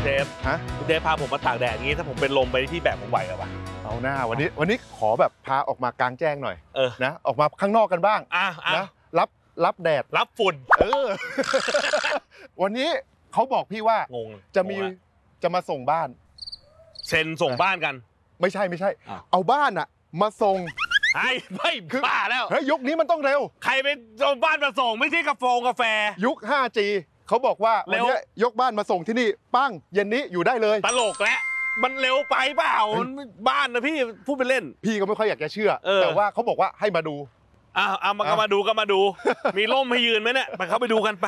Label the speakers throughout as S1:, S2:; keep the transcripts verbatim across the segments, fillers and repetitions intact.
S1: เดฟฮะเดฟพาผมมาตากแดดอย่างนี้ถ้าผมเป็นลมไปที่แบบผมไหวเหรอวะ
S2: เอาหน้าวันนี้วันนี้ขอแบบพาออกมากลางแจ้งหน่อย
S1: เออ
S2: นะออกมาข้างนอกกันบ้าง
S1: อ่ะ
S2: นะรับรับแดด
S1: รับฝุ่น
S2: เออ วันนี้เขาบอกพี่ว่าง
S1: ง
S2: จะมีจะมาส่งบ้าน
S1: เซ็นส่งบ้านกัน
S2: ไม่ใช่ไม่ใช่เอาบ้านอะมาส่ง
S1: ไอ้ไม่บ้าแล้ว
S2: เฮ้ยยุคนี้มันต้องเร็ว
S1: ใครเป็นส่งบ้านมาส่งไม่ใช่กาแฟกาแฟ
S2: ยุค ห้าจี เขาบอกว่าวันนี้ยกบ้านมาส่งที่นี่ปั้งเย็นนี้อยู่ได้เลย
S1: ตลกแล้วมันเร็วไปเปล่าบ้านนะพี่พูดไปเล่น
S2: พี่ก็ไม่ค่อยอยากจะเชื่อแต่ว่าเขาบอกว่าให้มาดู
S1: อ้าวเอามาก็มาดูก็มาดูมีร่มให้ยืนไหมเนี่ยไปเข้าไปดูกันไป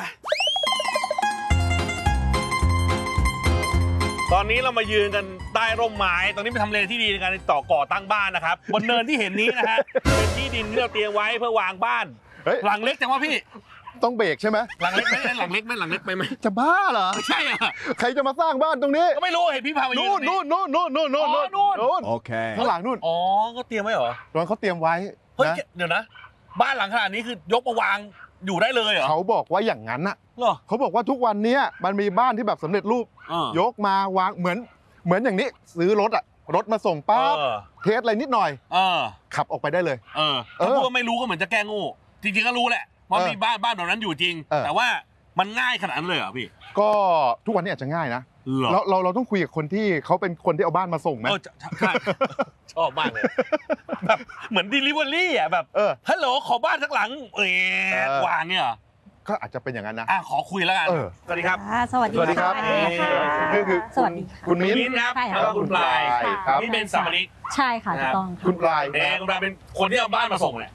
S1: ตอนนี้เรามายืนกันใต้ร่มไม้ตอนนี้เป็นทำเลที่ดีในการต่อก่อตั้งบ้านนะครับบนเนินที่เห็นนี้นะฮะเป็นที่ดินที่เราเตรียมไว้เพื่อวางบ้านหลังเล็กจังวะพี่
S2: ต้องเบรกใช่ไหม
S1: หลังเล็กไหมหลังเล็กไหมหลังเล็กไปไหม
S2: จะบ้าเหรอ
S1: ใช่อ่ะ
S2: ใครจะมาสร้างบ้านตรงนี้
S1: ก็ไม่รู้เห็นพี่พามายืน
S2: นู่นนู่นนู่นนู่นนู่นนู่นนู่นนู่นโอเคข้างหลังนู่น
S1: อ๋อก็เตรียมไว้เหรอ
S2: ตอนเขาเตรียมไว้
S1: เฮ้ยเดี๋ยวนะบ้านหลังขนาดนี้คือยกมาวางอยู่ได้เลยเหรอ
S2: เขาบอกว่าอย่างนั้นอะ
S1: เหรอ
S2: เขาบอกว่าทุกวันนี้มันมีบ้านที่แบบสำเร็จรูปยกมาวางเหมือนเหมือนอย่างนี้ซื้อรถอะรถมาส่งปั๊บเทสอะไรนิดหน่อยขับออกไปได้เลย
S1: เออถ้าพูดว่าไม่รู้ก็เหมือนจะแก้งูจริงๆก็รู้แหละว่ามีบ้านบ้านแบบนั้นอยู่จริงแต่ว่ามันง่ายขนาดนั้นเลยเหรอพี่
S2: ก็ทุกวันนี้อาจจะง่ายนะเราเราเราต้องคุยกับคนที่เขาเป็นคนที่เอาบ้านมาส่งไหม
S1: ใช่ชอบมากเลยแบบเหมือน delivery อ่ะแบบฮัลโหลขอบ้านสักหลังเออวางเนี่ย
S2: ก็อาจจะเป็นอย่างนั้นนะ
S1: อ่ะขอคุยแล้วกันสวัสดีครับ
S3: สวัสดี
S2: ครับนี่คือ
S3: สวัสดี
S2: คุณมิ้น
S1: ครับแล้วก็คุณปลายนี่เป็นสามนิก
S3: ใช่ค่ะถูกต้อง
S1: คุณปลายเองคุณปลายเป็นคนที่เอาบ้านมาส่งแหละ